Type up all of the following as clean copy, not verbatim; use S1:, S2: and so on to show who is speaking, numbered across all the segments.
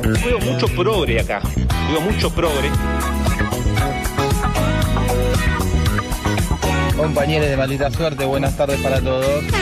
S1: Veo mucho progre acá. Veo mucho progre.
S2: Compañeros de Maldita Suerte, buenas tardes para todos.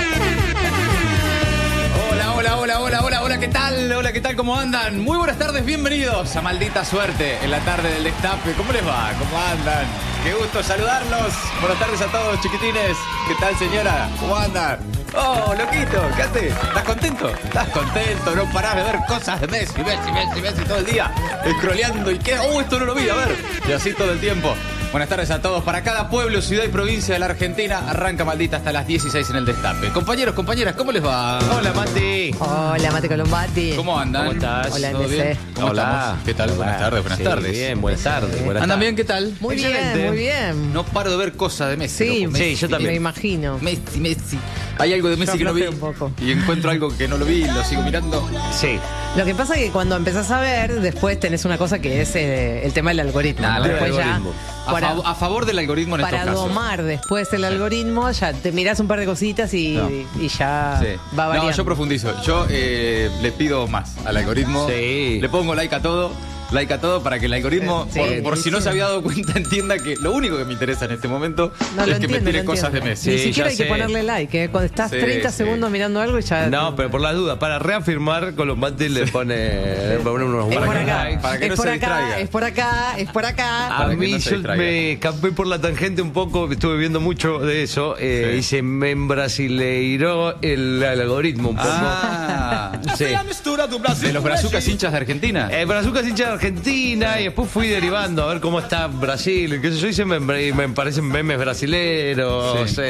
S3: Hola, ¿qué tal? Hola, ¿qué tal? ¿Cómo andan? Muy buenas tardes, bienvenidos a Maldita Suerte en la tarde del Destape. ¿Cómo les va? ¿Cómo andan? Qué gusto saludarlos. Buenas tardes a todos, chiquitines. ¿Qué tal, señora? ¿Cómo andan? Oh, loquito, ¿qué haces? ¿Estás contento? ¿Estás contento? No parás de ver cosas de Messi todo el día. Scrolleando y qué. Oh, esto no lo vi, a ver. Y así todo el tiempo. Buenas tardes a todos. Para cada pueblo, ciudad y provincia de la Argentina, arranca Maldita hasta las 16 en el Destape. Compañeros, compañeras, ¿cómo les va?
S4: Hola, Mati.
S5: Hola, Mate Colombati.
S3: ¿Cómo andan?
S4: ¿Cómo estás?
S5: Hola,
S3: ¿Todo bien?
S5: NC.
S3: ¿Cómo
S4: Hola.
S3: estamos? ¿Qué tal? Buenas tardes, buenas
S4: Sí,
S3: tardes.
S4: Bien, buenas tardes.
S3: ¿Andan bien? ¿Qué tal?
S5: Muy
S4: Excelente.
S5: bien, muy bien.
S3: No paro de ver cosas de Messi.
S5: Sí,
S3: loco.
S4: Sí, yo también.
S5: Me imagino.
S3: Messi. Hay algo de Messi que no vi.
S5: aflojé un poco.
S3: Y encuentro algo que no lo vi y lo sigo mirando.
S4: Sí.
S5: Lo que pasa es que cuando empezás a ver, después tenés una cosa que es el tema del algoritmo.
S3: Nah,
S5: ¿no?
S3: el
S5: Después
S4: algoritmo.
S3: A favor del algoritmo en estos
S5: para
S3: casos.
S5: domar después el algoritmo, ya te mirás un par de cositas y ya
S3: Sí.
S5: va variando.
S3: No, yo profundizo. Yo le pido más al algoritmo.
S4: Sí.
S3: Le pongo like a todo. Like a todo para que el algoritmo,
S5: Sí,
S3: por si no
S5: sí.
S3: se había dado cuenta, entienda que lo único que me interesa en este momento
S5: No
S3: es
S5: lo
S3: que
S5: entiendo,
S3: me tire
S5: lo
S3: cosas de
S5: entiendo.
S3: Messi.
S5: Ni
S4: Sí,
S5: siquiera
S4: ya
S5: hay que
S4: sé.
S5: ponerle like, ¿eh? Cuando estás
S3: Sí,
S5: 30
S3: sí.
S5: segundos mirando algo y ya...
S4: No, pero por las dudas, para reafirmar, Colombati le pone unos
S5: es por
S4: buenos
S5: acá,
S4: likes.
S3: para que
S5: es
S3: no
S5: por
S3: se
S5: acá,
S3: distraiga.
S5: es por acá, es por acá.
S4: A
S3: Para que
S4: mí
S3: no se
S4: yo
S3: distraiga.
S4: me escapé por la tangente un poco, estuve viendo mucho de eso, y se me embrasileiró el algoritmo un poco.
S3: Ah,
S4: Sí.
S3: de los brazucas hinchas de Argentina.
S4: Brazuca es hincha de Argentina y después fui derivando a ver cómo está Brasil, y qué sé yo, y me parecen memes brasileros,
S3: Sí.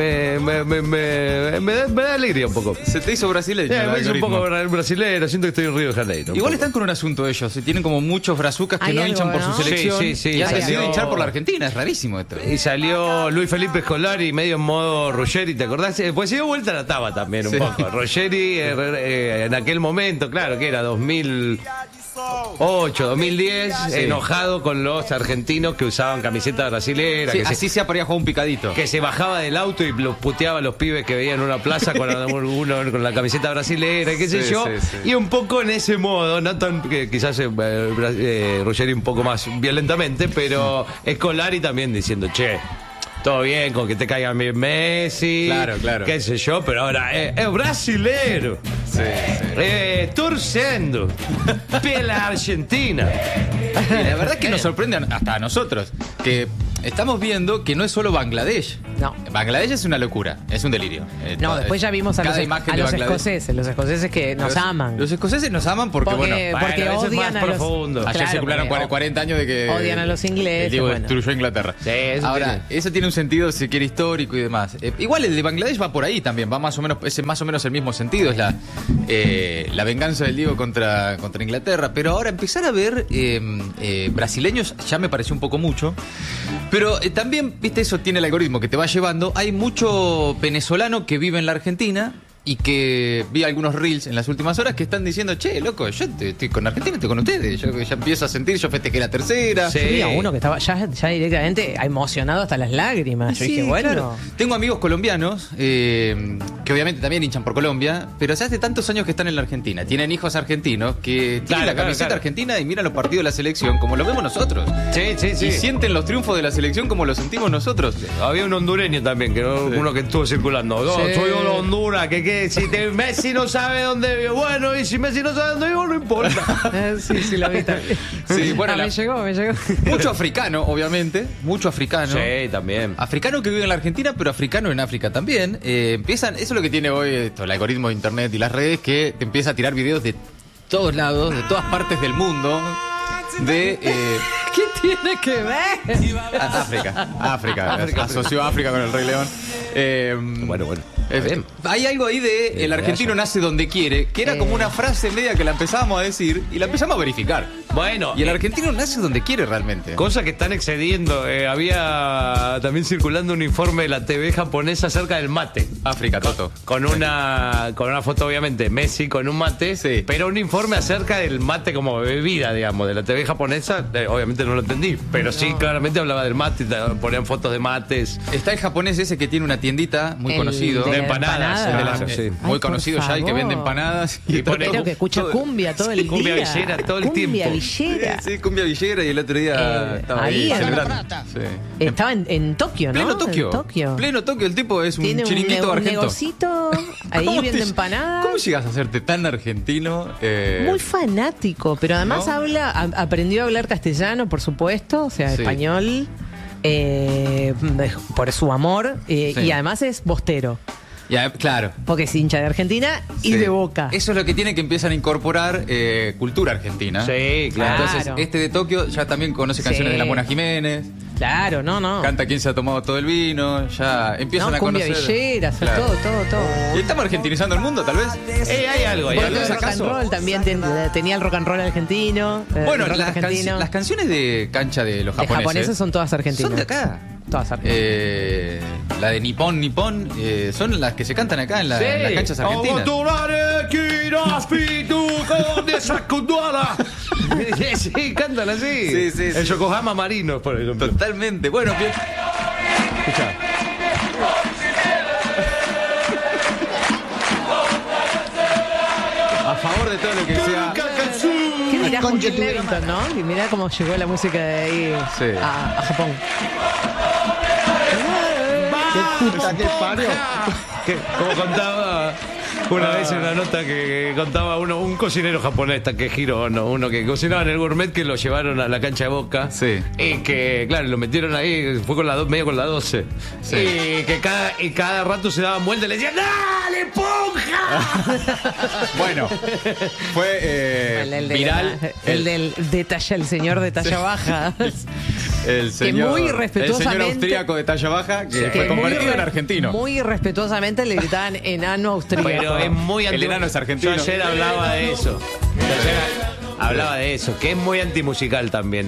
S4: me da alegría un poco.
S3: Se te hizo brasileño. el
S4: Me hizo un
S3: algoritmo.
S4: poco brasilero, siento que estoy en Río de Janeiro. un
S3: Igual
S4: poco.
S3: están con un asunto ellos. Tienen como muchos brazucas que
S5: Hay
S3: no
S5: algo,
S3: hinchan por
S5: ¿no?
S3: su selección.
S4: Sí,
S3: y han
S4: hay
S3: decidido
S4: algo.
S3: hinchar por la Argentina. Es rarísimo esto.
S4: Y salió Luis Felipe Scolari medio en modo Ruggeri, ¿te acordás? Pues se dio vuelta la taba también un
S3: Sí.
S4: poco. Ruggeri en aquel momento, claro, que era 2008, 2010,
S3: Sí.
S4: enojado con los argentinos que usaban camiseta brasilera,
S3: Sí,
S4: que,
S3: así se habría jugado un picadito.
S4: que se bajaba del auto y los puteaba a los pibes que veían en una plaza con uno con la camiseta brasilera, qué sé
S3: Sí,
S4: yo.
S3: sí, sí.
S4: Y un poco en ese modo, no tan que quizás Ruggeri un poco más violentamente, pero Scolari también diciendo, che, todo bien con que te caigan bien Messi,
S3: Claro, claro.
S4: qué sé yo, pero ahora es brasilero,
S3: Sí,
S4: torcendo pela Argentina.
S3: Y la verdad es que nos sorprende hasta a nosotros que estamos viendo que no es solo Bangladesh.
S5: No.
S3: Bangladesh es una locura, es un delirio.
S5: No, después ya vimos a
S3: Cada
S5: los
S3: imagen de Bangladesh.
S5: escoceses que nos aman.
S3: Los escoceses nos aman porque, bueno,
S5: Porque
S4: eso es
S5: odian
S4: más
S5: a los...
S4: profundo.
S3: ayer
S5: Claro,
S3: se cumplieron
S5: porque
S3: 40 años de que
S5: odian a los ingleses,
S3: el Diego
S5: bueno.
S3: destruyó Inglaterra.
S4: Sí, eso
S3: Ahora, eso tiene un sentido, si quiere, histórico y demás. Igual el de Bangladesh va por ahí también, va más o menos, es más o menos el mismo sentido, es la venganza del Diego contra Inglaterra. Pero ahora empezar a ver brasileños ya me pareció un poco mucho. Pero también, viste, eso tiene el algoritmo que te va llevando. Hay mucho venezolano que vive en la Argentina y que vi algunos reels en las últimas horas que están diciendo, che, loco, yo estoy con Argentina, estoy con ustedes. Yo ya empiezo a sentir, yo festejé la tercera.
S4: Sí.
S5: Había uno que estaba ya directamente emocionado hasta las lágrimas. Yo
S3: Sí,
S5: dije, bueno.
S3: claro. Tengo amigos colombianos que obviamente también hinchan por Colombia, pero hace tantos años que están en la Argentina. Tienen hijos argentinos que tienen
S4: Claro,
S3: la
S4: claro,
S3: camiseta
S4: claro.
S3: argentina y miran los partidos de la selección como lo vemos nosotros.
S4: Sí.
S3: Y sienten los triunfos de la selección como los sentimos nosotros.
S4: Había un hondureño también, que uno que estuvo circulando. No,
S5: Sí.
S4: soy de Honduras, que si Messi no sabe dónde vive, bueno, y si Messi no sabe dónde vive, no importa.
S5: Sí, lo vi también.
S3: Sí, bueno,
S5: me llegó.
S3: mucho africano, obviamente, mucho africano.
S4: Sí, también.
S3: Africano que vive en la Argentina, pero africano en África también. Empiezan, eso es lo que tiene hoy el algoritmo de internet y las redes, que te empieza a tirar videos de todos lados, de todas partes del mundo, de
S5: ¿Qué tiene que ver?
S3: África. Asoció a África con el Rey León.
S4: Bueno.
S3: Bien. Hay algo ahí de el argentino nace donde quiere, que era como una frase media que la empezábamos a decir y la empezamos a verificar.
S4: Bueno,
S3: Y el argentino nace donde quiere realmente.
S4: cosas que están excediendo. Había también circulando un informe de la TV japonesa acerca del mate.
S3: África, Toto.
S4: Con una foto, obviamente, Messi con un mate,
S3: Sí.
S4: pero un informe acerca del mate como bebida, digamos, de la TV japonesa, obviamente realmente no lo entendí. Pero sí, claramente hablaba del mate, ponían fotos de mates.
S3: Está el japonés ese que tiene una tiendita muy conocido.
S5: de
S4: De empanadas.
S5: empanadas.
S4: Sí.
S3: Muy
S5: Ay,
S3: conocido
S5: por
S3: ya, el que
S5: favor.
S3: vende empanadas.
S4: Y pone-
S5: Creo que escucha cumbia todo el
S4: cumbia
S5: día.
S4: villera todo el
S5: Cumbia
S4: tiempo.
S5: villera.
S3: Sí, cumbia villera y el otro día estaba
S5: ahí
S3: ahí
S5: en
S3: celebrando. Sí.
S5: Estaba en Tokio, ¿no?
S3: Pleno Tokio.
S5: En Tokio.
S3: Pleno Tokio, el tipo es un
S5: Tiene
S3: chiringuito
S5: un
S3: argentino.
S5: negocito, ahí
S3: ¿Cómo
S5: vende
S3: te-
S5: empanadas.
S3: ¿Cómo llegas a hacerte tan argentino?
S5: Muy fanático, pero además
S3: ¿no?
S5: aprendió a hablar castellano, por supuesto, o sea,
S3: Sí.
S5: español, por su amor,
S3: Sí.
S5: y además es bostero,
S3: Ya, claro.
S5: porque es hincha de Argentina y
S3: Sí.
S5: de Boca.
S3: Eso es lo que tiene que empiezan a incorporar cultura argentina.
S4: Sí, claro.
S3: Entonces, este de Tokio ya también conoce canciones
S5: Sí.
S3: de la Mona Jiménez,
S5: Claro, no.
S3: canta quién se ha tomado todo el vino, ya empiezan
S5: No,
S3: a
S5: cumbia
S3: conocer.
S5: villera,
S3: Claro.
S5: todo.
S3: ¿Y estamos argentinizando el mundo, tal vez?
S4: Hay algo, hay
S5: Porque
S4: algo.
S5: el rock and
S3: ¿Acaso?
S5: roll también tenía el rock and roll argentino.
S3: Bueno,
S5: el rock argentino.
S3: las canciones de cancha de los
S5: De
S3: japoneses,
S5: japoneses son todas argentinas.
S3: son de acá.
S5: Todas argentinas.
S3: La de Nippon, son las que se cantan acá en las canchas argentinas.
S4: Sí, cantan así.
S3: Sí, sí,
S4: El
S3: sí.
S4: Yokohama Marinos, por ejemplo.
S3: Totalmente. Bueno, bien.
S4: Escuchá.
S3: A favor de todo lo que sea.
S5: ¿Qué dirá Joaquín Levington, no? Y mirá cómo llegó la música de ahí
S3: Sí.
S5: a Japón.
S2: ¿Qué puta que parió?
S4: Como contaba una vez en una nota que contaba un cocinero japonés, Takehiro Ono, uno que cocinaba en el gourmet, que lo llevaron a la cancha de Boca.
S3: Sí.
S4: Y que, claro, lo metieron ahí, fue medio con la 12.
S3: Sí.
S4: Y que cada rato se daban vuelta y le decían, ¡dale, ponja!
S3: Bueno, fue viral.
S5: El del de talla, el señor de talla baja.
S3: El señor,
S5: muy
S3: el
S5: respetuosamente-
S3: señor austríaco de talla baja que fue
S5: muy
S3: convertido
S5: re-
S3: en argentino.
S5: Muy respetuosamente le gritaban enano austríaco.
S4: Pero es muy
S3: El enano es argentino.
S4: Yo ayer hablaba de eso. Hablaba de eso, que es muy antimusical también,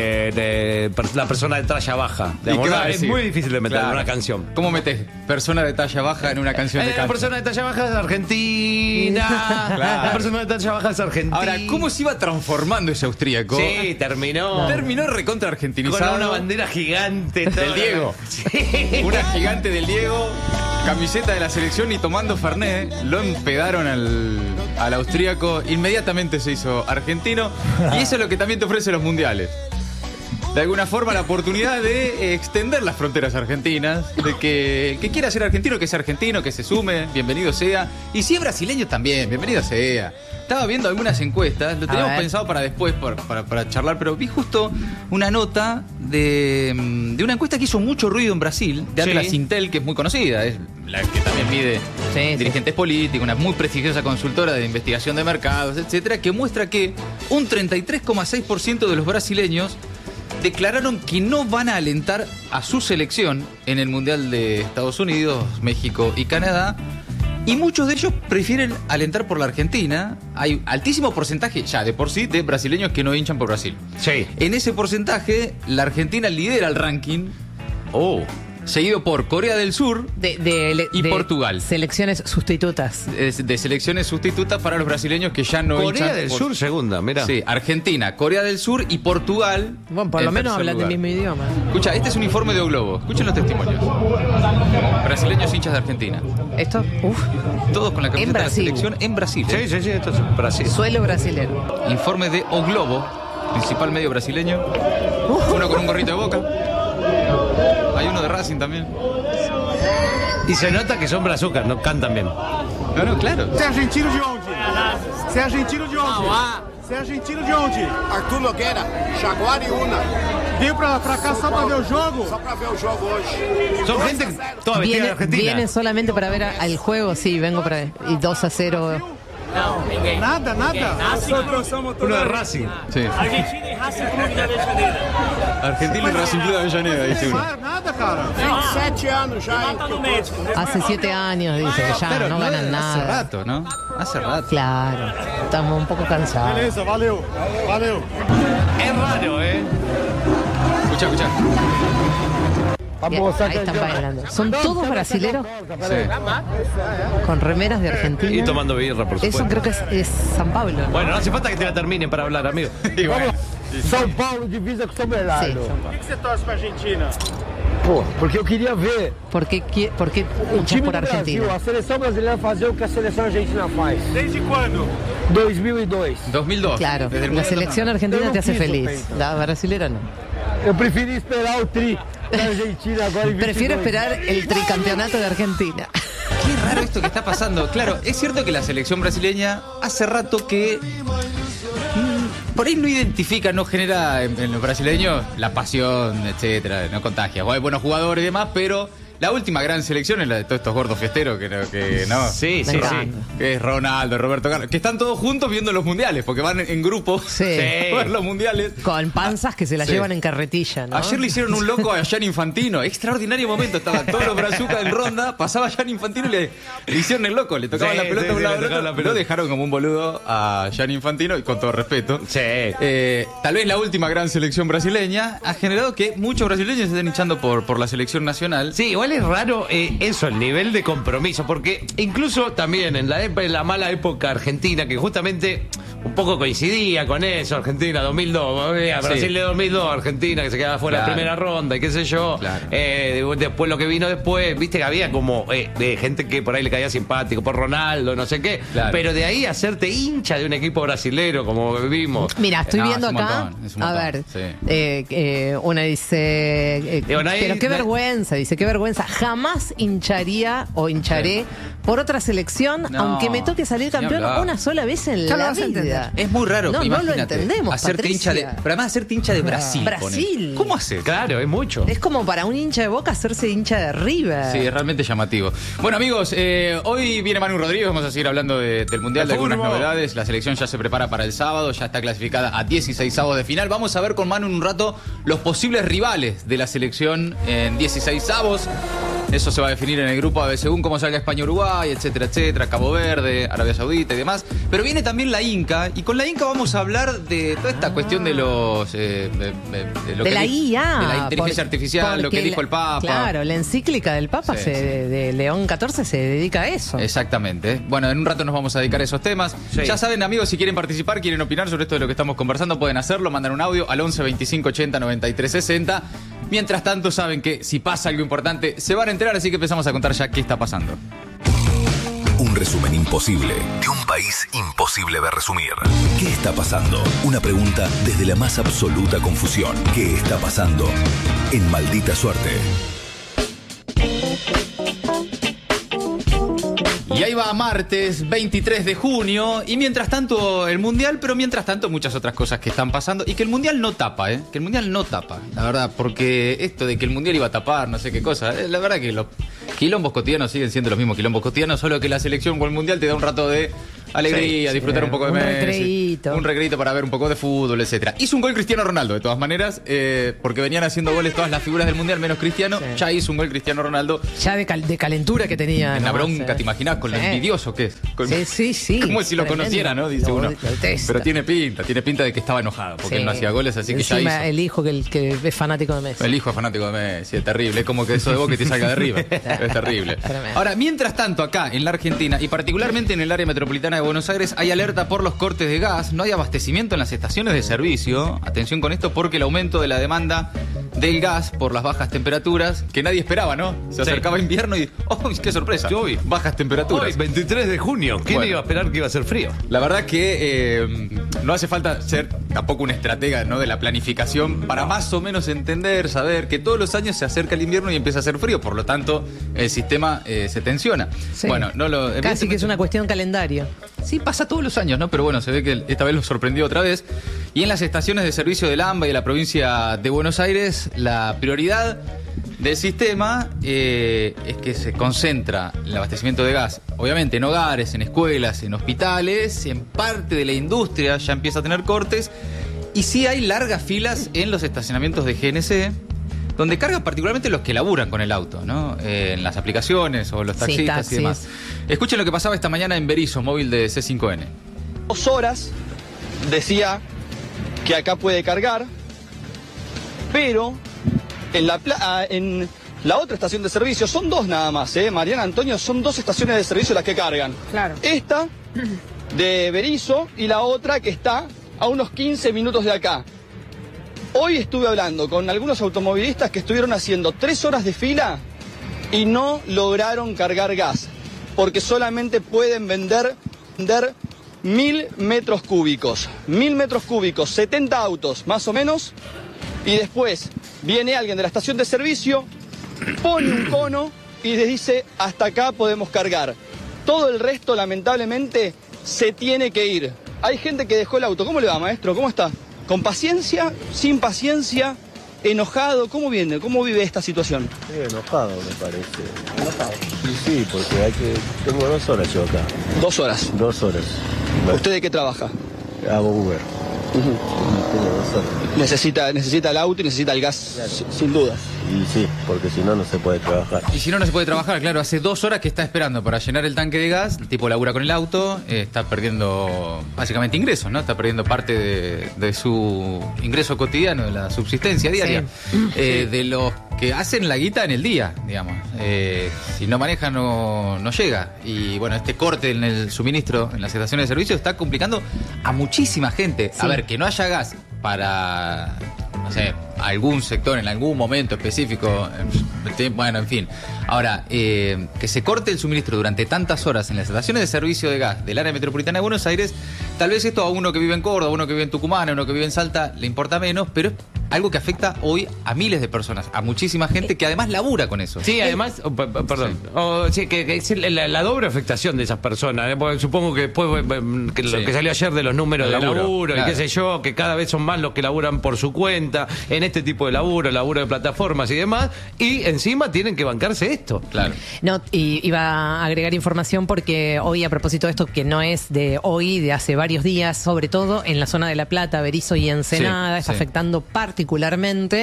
S4: la persona de talla baja.
S3: ¿Y qué va a
S4: Es
S3: decir?
S4: muy difícil de meter en
S3: Claro.
S4: una canción.
S3: ¿Cómo metes persona de talla baja en una canción de
S4: La
S3: cancha?
S4: persona de talla baja es argentina.
S3: Claro.
S4: La persona de talla baja es argentina.
S3: Ahora, ¿cómo se iba transformando ese austríaco?
S4: Sí, terminó.
S3: Terminó recontra argentinizado.
S4: Con una bandera gigante.
S3: Del Diego.
S4: Sí.
S3: Una gigante del Diego, camiseta de la selección y tomando Fernet, lo empedaron al austríaco, inmediatamente se hizo argentino y eso es lo que también te ofrece los mundiales. De alguna forma la oportunidad de extender las fronteras argentinas, de que el que quiera ser argentino, que sea argentino, que se sume, bienvenido sea. Y si es brasileño también, bienvenido sea. Estaba viendo algunas encuestas, lo teníamos
S5: ver.
S3: pensado para después, para charlar, pero vi justo una nota de una encuesta que hizo mucho ruido en Brasil, de
S4: Sí.
S3: Atlas Intel, que es muy conocida, es la que también mide
S5: Sí,
S3: dirigentes políticos, una muy prestigiosa consultora de investigación de mercados, etcétera, que muestra que un 33,6% de los brasileños declararon que no van a alentar a su selección en el Mundial de Estados Unidos, México y Canadá. Y muchos de ellos prefieren alentar por la Argentina. Hay altísimo porcentaje, ya de por sí, de brasileños que no hinchan por Brasil.
S4: Sí.
S3: En ese porcentaje, la Argentina lidera el ranking,
S4: Oh.
S3: seguido por Corea del Sur, Y Portugal.
S5: Selecciones sustitutas.
S3: de selecciones sustitutas para los brasileños que ya no
S4: Corea
S3: hinchan
S4: del
S3: por-
S4: Sur, segunda, mira.
S3: Sí, Argentina, Corea del Sur y Portugal.
S5: Bueno, por lo
S3: en
S5: menos
S3: tercer
S5: hablan del
S3: lugar.
S5: mismo idioma.
S3: Escucha, este es un informe de O Globo. Escuchen los testimonios. Brasileños hinchas de Argentina.
S5: Esto,
S3: Todos con la camiseta de la
S5: Brasil.
S3: selección en Brasil.
S4: Sí, sí, sí, esto es Brasil.
S5: suelo brasilero.
S3: Informe de O Globo, principal medio brasileño. Uno con un gorrito de Boca. Hay uno de Racing también.
S4: Y se nota que son brazucas, no cantan bien.
S3: No, no, claro.
S6: Você é argentino de onde? Você é argentino de onde? Você é argentino de onde?
S7: Arthur Nogueira, Jaguariúna.
S6: Veio pra cá só pra ver o jogo?
S7: Só pra ver o jogo hoje.
S4: Son gente toda vestida de Argentina.
S5: Viene solamente para ver al juego, sí, vengo para. Y 2-0.
S6: Nada, nada.
S4: Uno de Racing.
S3: Sí.
S8: Argentina e Racing Clube de Avejaneira.
S3: Argentina y Racing Club de Avellaneda, dice uno.
S6: Nada, cara.
S7: 27 anos já.
S8: Mata no médico.
S5: Hace 7 años, dice que ya
S3: Claro,
S5: no ganan
S3: hace
S5: nada.
S3: rato, ¿no? Hace rato.
S5: Claro, estamos un poco cansados.
S6: Beleza, valeu. Valeu.
S4: Es raro, ¿eh?
S3: Escucha, escucha.
S5: Y ahí están bailando. Son todos brasileros
S3: Sí.
S5: con remeras de Argentina.
S4: Y tomando birra, por supuesto.
S5: Eso creo que es San Pablo, ¿no?
S4: Bueno, no hace falta que te la terminen para hablar, amigo.
S3: Y bueno.
S2: São Paulo divisa com São Bernardo.
S5: Sí, São Paulo.
S6: Por que você torce pra Argentina?
S2: Pô, porque eu queria ver
S5: ¿Por qué
S2: o
S5: hinchas
S2: time
S5: por
S2: do
S5: Argentina?
S2: Brasil, a seleção brasileira fazer o que a seleção argentina faz.
S6: Desde quando?
S2: 2002.
S3: 2002.
S5: Claro,
S3: Desde el
S5: la
S3: Mundial
S5: selección
S3: no.
S5: argentina
S2: Yo
S5: te hace
S2: no quiso,
S5: feliz.
S2: Peito.
S5: La brasilera no.
S2: Eu preferi esperar o tri da Argentina agora em 22.
S5: Prefiero esperar el tricampeonato de Argentina.
S3: Qué raro esto que está pasando. Claro, es cierto que la selección brasileña hace rato que por ahí no identifica, no genera en los brasileños la pasión, etcétera, no contagia. Hay buenos jugadores y demás, pero la última gran selección es la de todos estos gordos fiesteros que no.
S4: Sí,
S5: Me
S4: sí, sí.
S5: encanta.
S3: Que es Ronaldo, Roberto Carlos, que están todos juntos viendo los mundiales, porque van en grupo
S5: Sí.
S3: a ver los mundiales.
S5: Con panzas que se la
S3: Sí.
S5: llevan en carretilla, ¿no?
S3: Ayer le hicieron un loco a Gianni Infantino. Extraordinario momento. Estaban todos los brazucas en ronda. Pasaba Gianni Infantino y le hicieron el loco. Le tocaban
S4: Sí,
S3: la pelota
S4: sí,
S3: a un
S4: sí,
S3: lado
S4: le
S3: al
S4: tocaban
S3: otro.
S4: la pelota.
S3: Lo dejaron como un boludo a Gianni Infantino y con todo respeto.
S4: Sí.
S3: Tal vez la última gran selección brasileña ha generado que muchos brasileños se estén hinchando por la selección nacional.
S4: Sí, igual es raro eso, el nivel de compromiso, porque incluso también en la mala época argentina, que justamente un poco coincidía con eso, Argentina 2002, Brasil de 2002, Argentina que se quedaba fuera
S3: Claro.
S4: de primera ronda y qué sé yo,
S3: Claro.
S4: después lo que vino después, viste que había como de gente que por ahí le caía simpático por Ronaldo, no sé qué,
S3: Claro.
S4: pero de ahí hacerte hincha de un equipo brasilero como vimos.
S5: Mira, estoy
S3: No,
S5: viendo
S3: es un
S5: acá.
S3: montón, es un
S5: A
S3: montón,
S5: ver,
S3: sí.
S5: una dice.
S4: Digo, nadie-
S5: pero qué vergüenza, dice, qué vergüenza. Jamás hincharía o hincharé por otra selección,
S3: No,
S5: aunque me toque salir
S3: ni
S5: campeón
S3: hablar.
S5: una sola vez en
S9: Ya lo
S5: la
S9: vas a entender.
S5: vida.
S3: Es muy raro.
S5: No, no lo
S3: imagínate,
S5: entendemos,
S3: hacerte hincha de,
S5: Patricia.
S3: pero además hacerte hincha de Brasil.
S5: Brasil.
S3: ponele. ¿Cómo haces?
S4: Claro, es mucho.
S5: Es como para un hincha de Boca hacerse hincha de River.
S3: Sí, es realmente llamativo. Bueno, amigos, hoy viene Manu Rodríguez, vamos a seguir hablando del Mundial, de algunas
S4: fútbol.
S3: novedades. La selección ya se prepara para el sábado, ya está clasificada a 16 avos de final. Vamos a ver con Manu en un rato los posibles rivales de la selección en 16 avos. Eso se va a definir en el grupo A según cómo salga España-Uruguay, etcétera, etcétera, Cabo Verde, Arabia Saudita y demás. Pero viene también la Inca, y con la Inca vamos a hablar de toda esta cuestión de los... de lo
S5: De
S3: que
S5: la IA.
S3: De la inteligencia artificial, lo que
S5: porque
S3: dijo el Papa.
S5: Claro, la encíclica del Papa
S3: Sí, sí.
S5: de León XIV se dedica a eso.
S3: Exactamente. Bueno, en un rato nos vamos a dedicar a esos temas.
S4: Sí.
S3: Ya saben, amigos, si quieren participar, quieren opinar sobre esto de lo que estamos conversando, pueden hacerlo, mandan un audio al 11 25 80 93 60. Mientras tanto, saben que si pasa algo importante, se van a enterar, así que empezamos a contar ya qué está pasando.
S10: Un resumen imposible de un país imposible de resumir. ¿Qué está pasando? Una pregunta desde la más absoluta confusión. ¿Qué está pasando? En Maldita Suerte.
S3: Y ahí va martes 23 de junio, y mientras tanto el Mundial, pero mientras tanto muchas otras cosas que están pasando, y que el Mundial no tapa, que el Mundial no tapa, la verdad, porque esto de que el Mundial iba a tapar, no sé qué cosa, la verdad que los quilombos cotidianos siguen siendo los mismos quilombos cotidianos, solo que la selección con el Mundial te da un rato de alegría,
S5: Sí,
S3: disfrutar
S5: sí,
S3: un poco de
S5: un
S3: Messi,
S5: recreíto.
S3: un recreíto para ver un poco de fútbol, etcétera. Hizo un gol Cristiano Ronaldo, de todas maneras, porque venían haciendo goles todas las figuras del Mundial, menos Cristiano,
S5: Sí.
S3: ya hizo un gol Cristiano Ronaldo.
S5: Ya de calentura que tenía.
S3: En la
S5: nomás,
S3: bronca, ¿te imaginás? Con lo
S5: Sí.
S3: envidioso que es. Con-
S5: Sí.
S3: Como si lo
S5: Tremendo.
S3: conociera, ¿no? Dice
S5: Lo
S3: uno.
S5: detesta.
S3: Pero tiene pinta de que estaba enojado, porque
S5: Sí.
S3: él no hacía goles, así que ya
S5: Encima,
S3: hizo.
S5: el hijo que es fanático de Messi.
S3: El hijo es fanático de Messi, es terrible. Es como que eso de Boca te salga de arriba. Es terrible.
S5: Tremendo.
S3: Ahora, mientras tanto, acá en la Argentina, y particularmente en el área metropolitana de Buenos Aires, hay alerta por los cortes de gas. No hay abastecimiento en las estaciones de servicio. Atención con esto, porque el aumento de la demanda del gas por las bajas temperaturas, que nadie esperaba, ¿no? Se
S4: Sí.
S3: acercaba invierno y ¡oh, qué sorpresa!
S4: Hoy.
S3: Bajas temperaturas.
S4: Hoy, 23 de junio. ¿Quién
S3: Bueno.
S4: iba a esperar que iba a ser frío?
S3: La verdad que no hace falta ser tampoco un estratega, ¿no?, de la planificación para más o menos entender, saber que todos los años se acerca el invierno y empieza a hacer frío, por lo tanto el sistema se tensiona.
S5: Sí.
S3: Bueno, no lo
S5: Casi que es
S3: evidentemente-
S5: una cuestión calendario.
S3: Sí, pasa todos los años, ¿no? Pero bueno, se ve que esta vez lo sorprendió otra vez. Y en las estaciones de servicio del AMBA y de la provincia de Buenos Aires, la prioridad del sistema es que se concentra el abastecimiento de gas, obviamente en hogares, en escuelas, en hospitales, en parte de la industria ya empieza a tener cortes. Y sí hay largas filas en los estacionamientos de GNC, donde cargan particularmente los que laburan con el auto, ¿no? En las aplicaciones o los
S5: Sí,
S3: taxistas
S5: taxis.
S3: y demás. Escuchen lo que pasaba esta mañana en Berizo, móvil de C5N.
S11: 2 horas decía que acá puede cargar, pero en la otra estación de servicio, son dos nada más, Mariana Antonio, son 2 estaciones de servicio las que cargan.
S9: Claro.
S11: Esta de Berizo y la otra que está a unos 15 minutos de acá. Hoy estuve hablando con algunos automovilistas que estuvieron haciendo 3 horas de fila y no lograron cargar gas, porque solamente pueden vender 1000 metros cúbicos. 1000 metros cúbicos, 70 autos más o menos, y después viene alguien de la estación de servicio, pone un cono y les dice, hasta acá podemos cargar. Todo el resto, lamentablemente, se tiene que ir. Hay gente que dejó el auto. ¿Cómo le va, maestro? ¿Cómo está? ¿Con paciencia? ¿Sin paciencia? ¿Enojado? ¿Cómo viene? ¿Cómo vive esta situación?
S2: Sí, enojado me parece. ¿Enojado? Sí, porque tengo 2 horas yo acá.
S11: 2 horas.
S2: 2 horas.
S11: ¿Usted de qué trabaja?
S2: Hago Uber. Tengo 2 horas.
S11: Necesita el auto y necesita el gas, claro. Sin duda.
S2: Y sí, porque si no, no se puede trabajar.
S3: Y si no, no se puede trabajar, claro. Hace 2 horas que está esperando para llenar el tanque de gas. El tipo labura con el auto, está perdiendo básicamente ingresos, ¿no? Está perdiendo parte de su ingreso cotidiano, de la subsistencia diaria. Sí. De los que hacen la guita en el día, digamos. Si no maneja, no llega. Y bueno, este corte en el suministro en las estaciones de servicio está complicando a muchísima gente. Sí. A ver, que no haya gas para, no sé, algún sector en algún momento específico, bueno, en fin. Ahora, que se corte el suministro durante tantas horas en las estaciones de servicio de gas del área metropolitana de Buenos Aires, tal vez esto a uno que vive en Córdoba, a uno que vive en Tucumán, a uno que vive en Salta, le importa menos, pero es algo que afecta hoy a miles de personas, a muchísima gente que además labura con eso.
S4: Sí, además, perdón, sí. Que es la doble afectación de esas personas, porque supongo que después lo que salió ayer de los números de laburo, claro. Y qué sé yo, que cada vez son más los que laburan por su cuenta, en este tipo de laburo de plataformas y demás, y encima tienen que bancarse esto.
S3: Claro.
S5: No, y iba a agregar información porque hoy, a propósito de esto, que no es de hoy, de hace varios días, sobre todo en la zona de La Plata, Berisso y Ensenada, está afectando particularmente.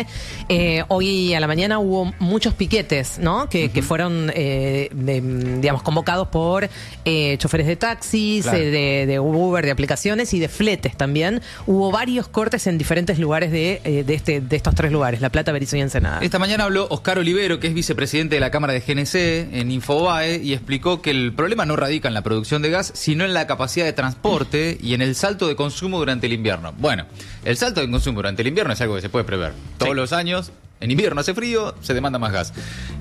S5: Hoy a la mañana hubo muchos piquetes, ¿no? Que fueron, digamos, convocados por choferes de taxis, claro. de Uber, de aplicaciones y de fletes también. Hubo varios cortes en diferentes lugares de estos 3 lugares, La Plata, Berisso y Ensenada.
S3: Esta mañana habló Oscar Olivero, que es vicepresidente de la Cámara de GNC en Infobae, y explicó que el problema no radica en la producción de gas, sino en la capacidad de transporte y en el salto de consumo durante el invierno. Bueno, el salto de consumo durante el invierno es algo que se puede prever. Todos los años, en invierno hace frío, se demanda más gas.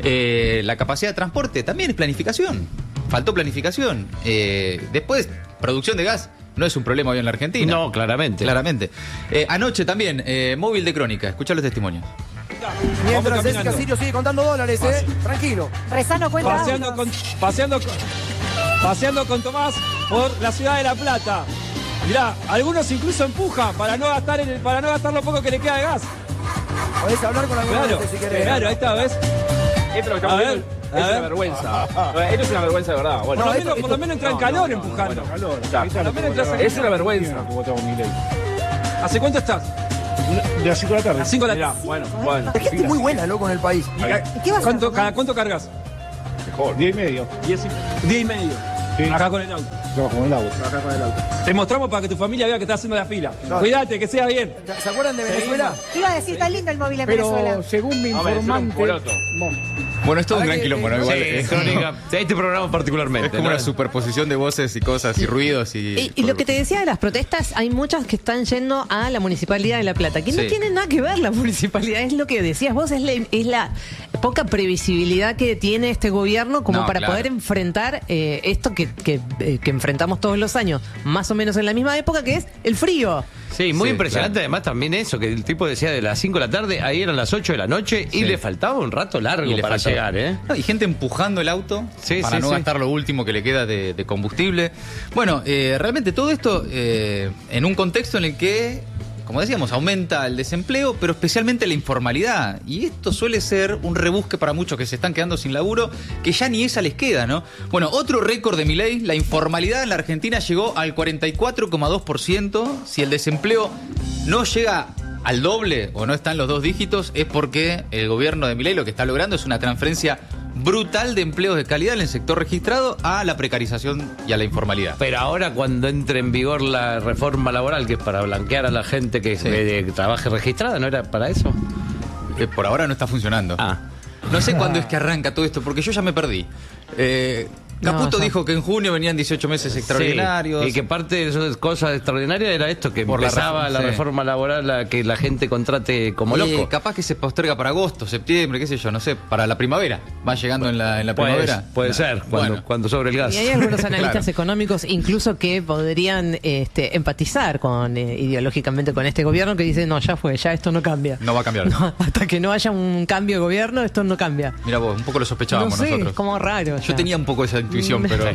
S3: La capacidad de transporte también es planificación. Faltó planificación. Después, producción de gas no es un problema hoy en la Argentina.
S4: No, claramente.
S3: Claramente. Anoche también, móvil de Crónica. Escuchá los testimonios.
S9: Mientras Jessica Sirio sigue contando dólares, tranquilo.
S12: Rezano cuenta.
S13: Paseando con Tomás por la ciudad de La Plata. Mirá, algunos incluso empujan para no gastar lo poco que le queda de gas.
S9: Podés hablar con alguna gente si querés.
S13: Claro, esta vez.
S14: Esto lo estamos viendo. Es una vergüenza. Esto es una vergüenza de verdad. Bueno,
S13: por lo menos entra en calor empujando.
S14: Es una vergüenza.
S13: ¿Hace cuánto estás?
S14: De las 5 de la tarde.
S13: A 5 de la tarde.
S9: Bueno. La gente muy buena, loco, en el país.
S13: ¿Cada cuánto cargas?
S14: Mejor. 10 y medio.
S13: 10 y medio. Sí. Acá con el auto.
S14: Trabajo con el auto.
S13: Te mostramos para que tu familia vea que estás haciendo la fila. Claro. Cuídate, que sea bien.
S9: ¿Se acuerdan de Venezuela?
S12: Iba a decir, está lindo el móvil en Venezuela.
S14: Pero según mi informante...
S3: Bueno, es todo un gran quilombo, ¿no? Igual,
S4: sí, Crónica, este programa particularmente.
S3: Es como una superposición de voces y cosas y ruidos. Y
S5: lo que te decía de las protestas, hay muchas que están yendo a la Municipalidad de La Plata, que no tienen nada que ver la municipalidad. Es lo que decías vos, es la poca previsibilidad que tiene este gobierno como para poder enfrentar esto que enfrentamos todos los años, más o menos en la misma época, que es el frío.
S4: Sí, muy impresionante. Claro. Además también eso, que el tipo decía de las 5 de la tarde, ahí eran las 8 de la noche y le faltaba un rato largo para llegar, ¿eh?
S3: No, y gente empujando el auto para no gastar lo último que le queda de combustible. Bueno, realmente todo esto en un contexto en el que, como decíamos, aumenta el desempleo, pero especialmente la informalidad. Y esto suele ser un rebusque para muchos que se están quedando sin laburo, que ya ni esa les queda, ¿no? Bueno, otro récord de Milei, la informalidad en la Argentina llegó al 44,2%. Si el desempleo no llega al doble o no está en los 2 dígitos, es porque el gobierno de Milei lo que está logrando es una transferencia brutal de empleos de calidad en el sector registrado a la precarización y a la informalidad.
S4: Pero ahora, cuando entre en vigor la reforma laboral, que es para blanquear a la gente que trabaje registrada, ¿no era para eso?
S3: Por ahora no está funcionando. No sé cuándo es que arranca todo esto, porque yo ya me perdí. Caputo
S5: No,
S3: dijo que en junio venían 18 meses extraordinarios.
S4: Sí, y que parte de esas cosas extraordinarias era esto, que
S3: Por la
S4: empezaba
S3: razón,
S4: la
S3: sí.
S4: reforma laboral, que la gente contrate como loco.
S3: Capaz que se posterga para agosto, septiembre, qué sé yo, no sé, para la primavera. Va llegando en la primavera.
S4: Puede ser, cuando sobre el gas.
S5: Y hay algunos analistas
S3: Claro.
S5: económicos incluso que podrían empatizar con ideológicamente con este gobierno, que dicen, no, ya fue, ya esto no cambia.
S3: No va a cambiar.
S5: No, hasta que no haya un cambio de gobierno, esto no cambia.
S3: Mira vos, un poco lo sospechábamos
S5: No sé,
S3: nosotros.
S5: como raro.
S3: Yo tenía un poco esa intuición, pero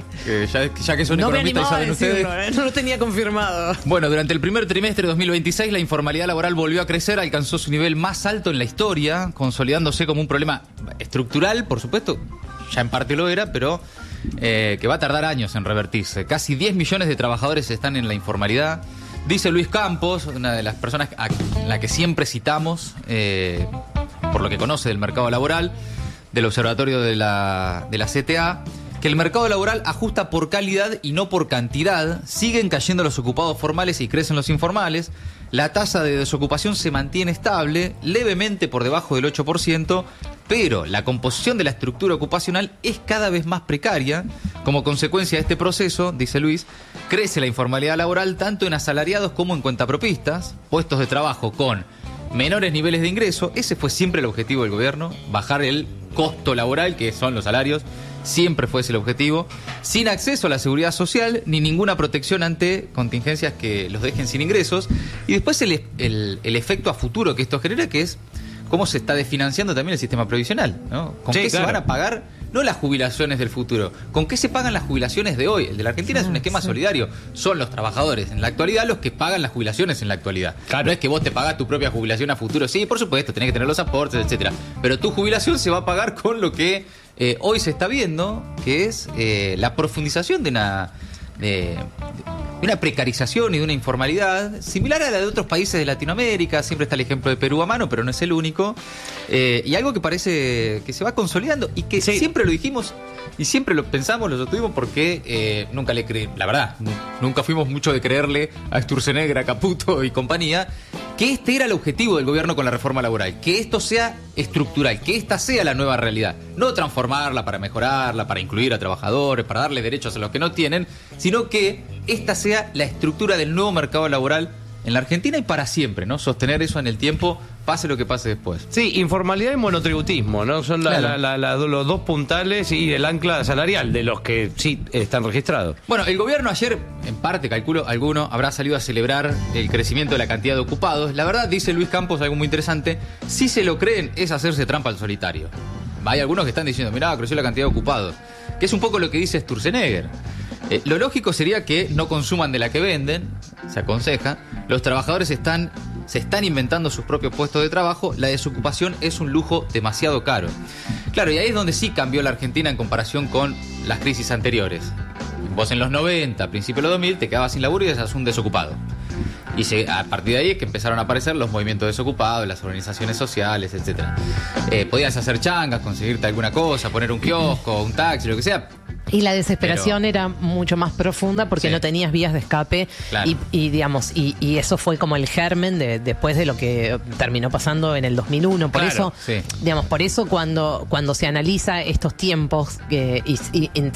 S3: ya que son
S5: no me
S3: economistas y
S5: animaba a
S3: saben
S5: decirlo,
S3: ustedes.
S5: no lo tenía confirmado.
S3: Bueno, durante el primer trimestre de 2026 la informalidad laboral volvió a crecer, alcanzó su nivel más alto en la historia, consolidándose como un problema estructural, por supuesto, ya en parte lo era, pero que va a tardar años en revertirse. Casi 10 millones de trabajadores están en la informalidad. Dice Luis Campos, una de las personas a la que siempre citamos, por lo que conoce del mercado laboral, del observatorio de la CTA, que el mercado laboral ajusta por calidad y no por cantidad. Siguen cayendo los ocupados formales y crecen los informales. La tasa de desocupación se mantiene estable, levemente por debajo del 8%, pero la composición de la estructura ocupacional es cada vez más precaria. Como consecuencia de este proceso, dice Luis, crece la informalidad laboral tanto en asalariados como en cuentapropistas, puestos de trabajo con menores niveles de ingreso. Ese fue siempre el objetivo del gobierno, bajar el costo laboral, que son los salarios. Siempre fue ese el objetivo, sin acceso a la seguridad social ni ninguna protección ante contingencias que los dejen sin ingresos. Y después el efecto a futuro que esto genera, que es cómo se está desfinanciando también el sistema previsional, ¿no? ¿Con qué se van a pagar? No las jubilaciones del futuro, ¿con qué se pagan las jubilaciones de hoy? El de la Argentina es un esquema solidario. Son los trabajadores en la actualidad los que pagan las jubilaciones en la actualidad. Claro. No es que vos te pagás tu propia jubilación a futuro. Sí, por supuesto, tenés que tener los aportes, etcétera. Pero tu jubilación se va a pagar con lo que hoy se está viendo, que es la profundización de una precarización y de una informalidad similar a la de otros países de Latinoamérica. Siempre está el ejemplo de Perú a mano, pero no es el único. Y algo que parece que se va consolidando y que siempre lo dijimos y siempre lo pensamos, lo sostuvimos, porque nunca le creí, la verdad, nunca fuimos mucho de creerle a Sturzenegger, a Caputo y compañía, que este era el objetivo del gobierno con la reforma laboral, que esto sea estructural, que esta sea la nueva realidad, no transformarla para mejorarla, para incluir a trabajadores, para darle derechos a los que no tienen, sino que esta sea la estructura del nuevo mercado laboral en la Argentina y para siempre, ¿no? Sostener eso en el tiempo, pase lo que pase después.
S4: Sí, informalidad y monotributismo, ¿no? Son los dos puntales y el ancla salarial de los que sí están registrados.
S3: Bueno, el gobierno ayer, en parte, calculo, alguno habrá salido a celebrar el crecimiento de la cantidad de ocupados. La verdad, dice Luis Campos algo muy interesante, si se lo creen es hacerse trampa al solitario. Hay algunos que están diciendo, mirá, creció la cantidad de ocupados, que es un poco lo que dice Sturzenegger. Lo lógico sería que no consuman de la que venden, se aconseja. Los trabajadores se están inventando sus propios puestos de trabajo. La desocupación es un lujo demasiado caro. Claro, y ahí es donde sí cambió la Argentina en comparación con las crisis anteriores. Vos en los 90, a principios de los 2000, te quedabas sin laburo y eras un desocupado. Y a partir de ahí es que empezaron a aparecer los movimientos desocupados, las organizaciones sociales, etc. Podías hacer changas, conseguirte alguna cosa, poner un kiosco, un taxi, lo que sea.
S5: Y la desesperación era mucho más profunda porque no tenías vías de escape.
S3: Claro.
S5: Y eso fue como el germen después de lo que terminó pasando en el 2001. Por eso, por eso cuando se analiza estos tiempos y